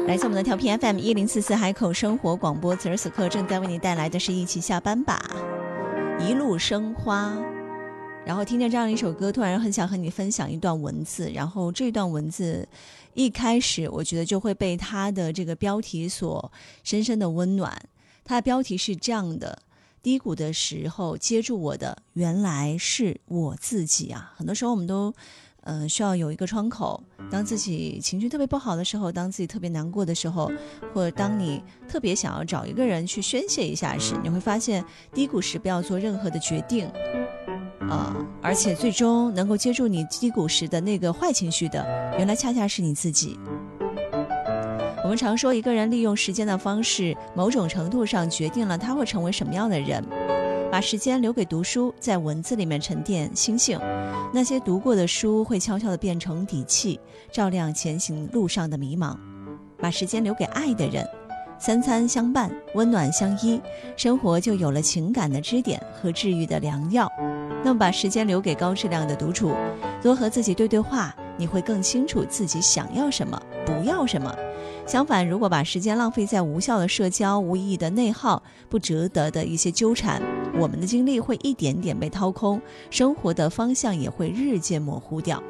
来自我们的调频 FM1044 海口生活广播，此时此刻正在为你带来的是一起下班吧，一路生花。然后听见这样一首歌，突然很想和你分享一段文字，然后这段文字一开始我觉得就会被它的这个标题所深深的温暖。它的标题是这样的：低谷的时候接住我的原来是我自己啊。很多时候我们都需要有一个窗口，当自己情绪特别不好的时候，当自己特别难过的时候，或者当你特别想要找一个人去宣泄一下时，你会发现低谷时不要做任何的决定而且最终能够接住你低谷时的那个坏情绪的，原来恰恰是你自己。我们常说一个人利用时间的方式，某种程度上决定了他会成为什么样的人。把时间留给读书，在文字里面沉淀心性，那些读过的书会悄悄地变成底气，照亮前行路上的迷茫。把时间留给爱的人，三餐相伴，温暖相依，生活就有了情感的支点和治愈的良药。那么把时间留给高质量的独处，多和自己对话，你会更清楚自己想要什么，不要什么。相反，如果把时间浪费在无效的社交、无意义的内耗、不值得的一些纠缠，我们的精力会一点点被掏空，生活的方向也会日渐模糊掉。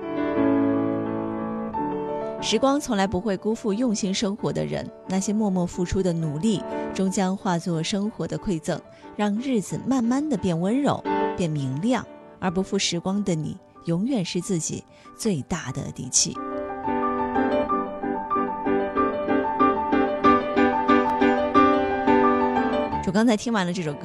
时光从来不会辜负用心生活的人，那些默默付出的努力终将化作生活的馈赠，让日子慢慢的变温柔，变明亮。而不负时光的你，永远是自己最大的底气。我刚才听完了这首歌，